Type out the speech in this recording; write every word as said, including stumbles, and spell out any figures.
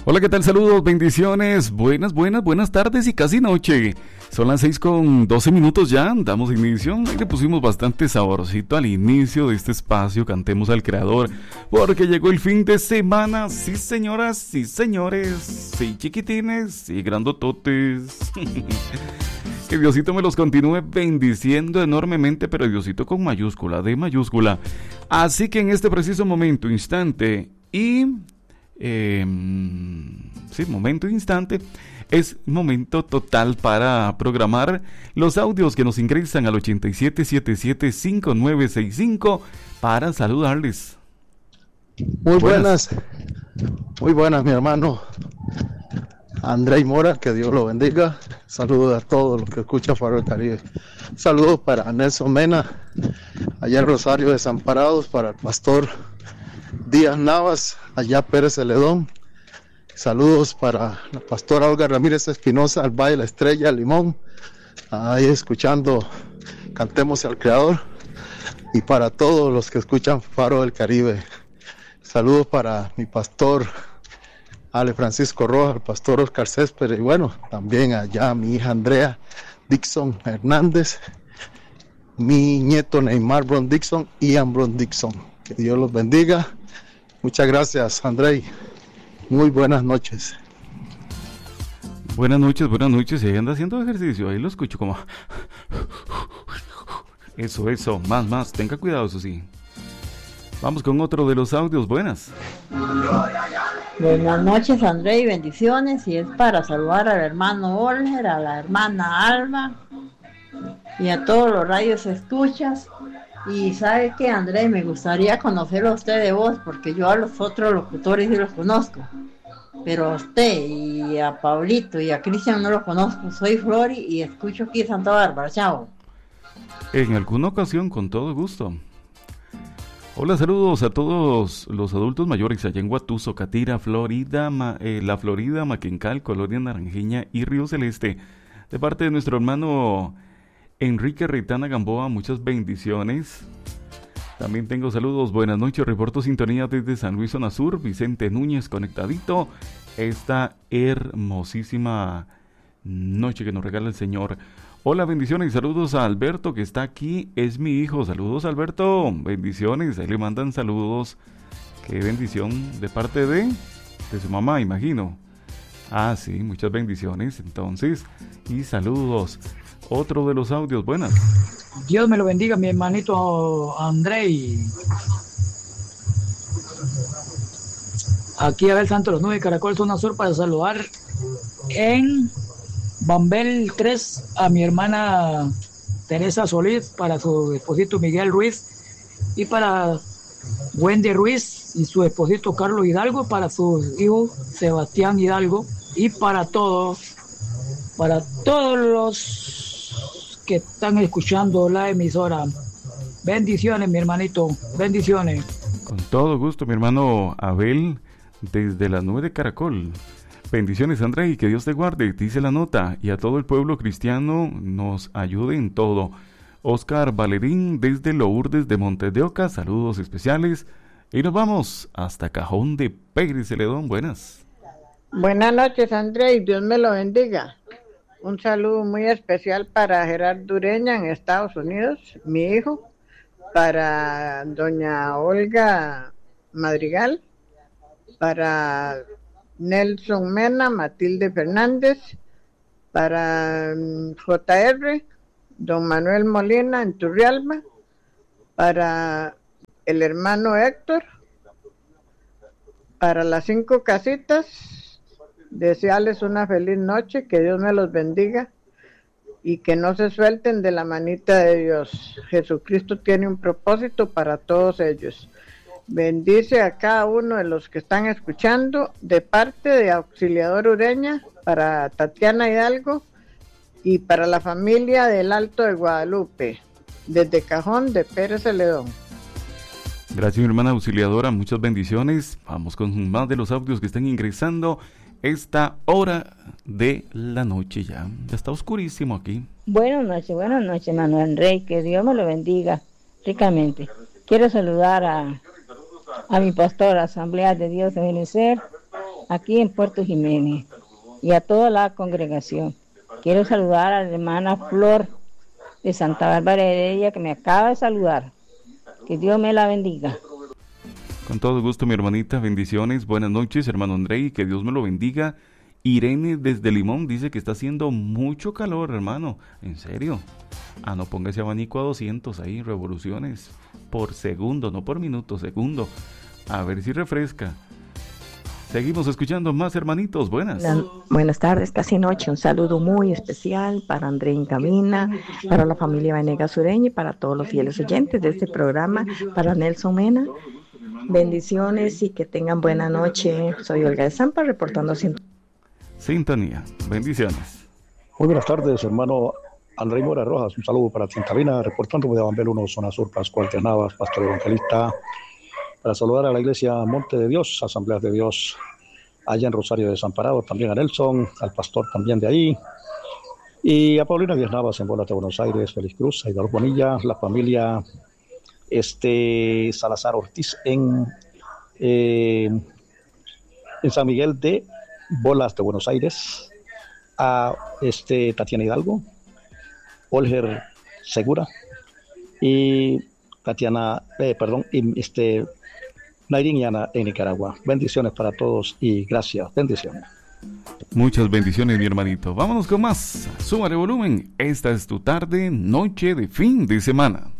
Hola, ¿qué tal? Saludos, bendiciones, buenas, buenas, buenas tardes y casi noche. Son las seis con doce minutos ya, damos inicio. Ahí le pusimos bastante saborcito al inicio de este espacio, Cantemos al Creador, porque llegó el fin de semana. Sí, señoras, sí, señores, sí, chiquitines, sí, grandototes. Que Diosito me los continúe bendiciendo enormemente, pero Diosito con mayúscula, de mayúscula. Así que en este preciso momento, instante y... Eh, sí, momento, instante, es momento total para programar los audios que nos ingresan al ochenta y siete setenta y siete cincuenta y nueve sesenta y cinco para saludarles. Muy buenas, buenas muy buenas, mi hermano Andrei Mora, que Dios lo bendiga. Saludos a todos los que escuchan Faro del Caribe. Saludos para Nelson Mena, allá en Rosario Desamparados, para el pastor Díaz Navas, allá Pérez Celedón. Saludos para la pastora Olga Ramírez Espinosa, al Valle de la Estrella, Limón, ahí escuchando Cantemos al Creador. Y para todos los que escuchan Faro del Caribe, saludos para mi pastor Ale Francisco Rojas, el pastor Oscar Céspedes, y bueno, también allá mi hija Andrea Dixon Hernández, mi nieto Neymar Bron Dixon, Ian Bron Dixon. Que Dios los bendiga. Muchas gracias, Andrei. Muy buenas noches. Buenas noches, buenas noches. Si anda haciendo ejercicio, ahí lo escucho como... Eso, eso, más, más. Tenga cuidado, eso sí. Vamos con otro de los audios. Buenas. Buenas noches, Andrei, bendiciones. Y es para saludar al hermano Olger, a la hermana Alba y a todos los radios escuchas. Y sabe que, André, me gustaría conocerlo a usted de voz, porque yo a los otros locutores sí los conozco, pero a usted y a Pablito y a Cristian no los conozco. Soy Flori y escucho aquí Santa Bárbara. Chao. En alguna ocasión, con todo gusto. Hola, saludos a todos los adultos mayores allá en Guatuso, Catira, Florida, Ma, eh, La Florida, Maquencal, Colonia Naranjeña y Río Celeste, de parte de nuestro hermano Enrique Ritana Gamboa. Muchas bendiciones. También tengo saludos, buenas noches, reporto sintonía desde San Luis Zona Sur, Vicente Núñez conectadito, esta hermosísima noche que nos regala el Señor. Hola, bendiciones y saludos a Alberto que está aquí, es mi hijo. Saludos, Alberto, bendiciones, ahí le mandan saludos. Qué bendición, de parte de, de su mamá, imagino. Ah, sí, muchas bendiciones entonces, y saludos. Otro de los audios, buenas. Dios me lo bendiga, mi hermanito Andrei. Aquí a ver Santo Los Nueve Caracol, Zona Sur, para saludar en Bambel tres a mi hermana Teresa Solís, para su esposito Miguel Ruiz, y para Wendy Ruiz y su esposito Carlos Hidalgo, para su hijo Sebastián Hidalgo, y para todos, para todos los que están escuchando la emisora. Bendiciones, mi hermanito, bendiciones. Con todo gusto, mi hermano Abel, desde la nube de Caracol. Bendiciones, André, y que Dios te guarde, dice la nota, y a todo el pueblo cristiano nos ayude en todo. Oscar Valerín, desde Lourdes de Montes de Oca, saludos especiales, y nos vamos hasta Cajón de Pérez Celedón. Buenas. Buenas noches, André, y Dios me lo bendiga. Un saludo muy especial para Gerardo Ureña en Estados Unidos, mi hijo, para doña Olga Madrigal, para Nelson Mena, Matilde Fernández, para J R, don Manuel Molina en Turrialba, para el hermano Héctor, para las cinco casitas. Desearles una feliz noche, que Dios me los bendiga y que no se suelten de la manita de Dios. Jesucristo tiene un propósito para todos ellos. Bendice a cada uno de los que están escuchando, de parte de Auxiliador Ureña, para Tatiana Hidalgo y para la familia del Alto de Guadalupe, desde Cajón de Pérez Celedón. Gracias, mi hermana Auxiliadora, muchas bendiciones. Vamos con más de los audios que están ingresando esta hora de la noche. Ya, ya está oscurísimo aquí. Buenas noches, buenas noches, Manuel Rey, que Dios me lo bendiga ricamente. Quiero saludar a, a mi pastor, Asamblea de Dios de Benecer, aquí en Puerto Jiménez, y a toda la congregación. Quiero saludar a la hermana Flor de Santa Bárbara de Heredia, que me acaba de saludar. Que Dios me la bendiga. Con todo gusto, mi hermanita, bendiciones, buenas noches, hermano Andrei, que Dios me lo bendiga. Irene desde Limón dice que está haciendo mucho calor, hermano. ¿En serio? Ah, no ponga ese abanico a doscientos ahí, revoluciones por segundo, no por minuto, segundo. A ver si refresca. Seguimos escuchando más, hermanitos, buenas. La, buenas tardes, casi noche. Un saludo muy especial para André Incamina, para la familia Venegas Sureña y para todos los fieles oyentes de este programa, para Nelson Mena. Bendiciones y que tengan buena noche. Soy Olga de Zampa, reportando sintonía. Sintonía, bendiciones. Muy buenas tardes, hermano André Mora Rojas. Un saludo para Tintabina, reportando de Bambel uno, Zona Sur, Pascual de Navas, pastor evangelista. Para saludar a la iglesia Monte de Dios, Asamblea de Dios, allá en Rosario Desamparado, también a Nelson, al pastor también de ahí, y a Paulina Díaz Navas en Bolas de Buenos Aires, Félix Cruz, a Hidalgo Bonilla, la familia este, Salazar Ortiz en, eh, en San Miguel de Bolas de Buenos Aires, a este, Tatiana Hidalgo, Olger Segura, y Tatiana, eh, perdón, y este... Nairín y Ana en Nicaragua. Bendiciones para todos y gracias. Bendiciones. Muchas bendiciones, mi hermanito. Vámonos con más. Súmale volumen. Esta es tu tarde, noche de fin de semana.